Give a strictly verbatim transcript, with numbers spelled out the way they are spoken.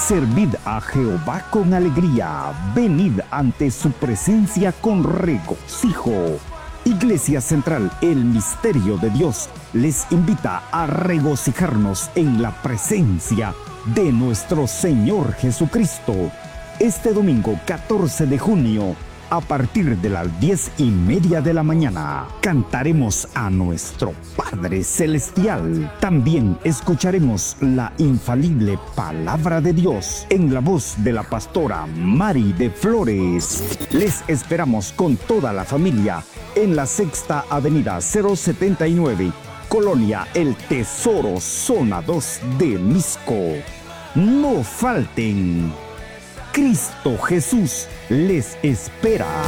Servid a Jehová con alegría, venid ante su presencia con regocijo. Iglesia Central, el Misterio de Dios, les invita a regocijarnos en la presencia de nuestro Señor Jesucristo. Este domingo catorce de junio, a partir de las diez y media de la mañana, cantaremos a nuestro Padre Celestial. También escucharemos la infalible Palabra de Dios en la voz de la pastora Mari de Flores. Les esperamos con toda la familia en la Sexta Avenida cero setenta y nueve, Colonia El Tesoro, Zona dos de Misco. No falten. Cristo Jesús les espera.